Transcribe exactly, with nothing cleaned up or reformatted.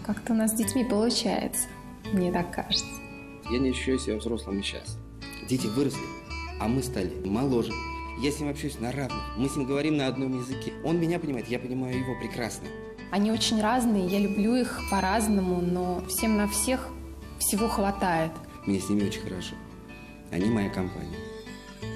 Как-то у нас с детьми получается, мне так кажется. Я не ощущаю себя взрослым и сейчас. Дети выросли, а мы стали моложе. Я с ним общаюсь на равных, мы с ним говорим на одном языке. Он меня понимает, я понимаю его прекрасно. Они очень разные, я люблю их по-разному, но всем на всех всего хватает. Мне с ними очень хорошо. Они моя компания.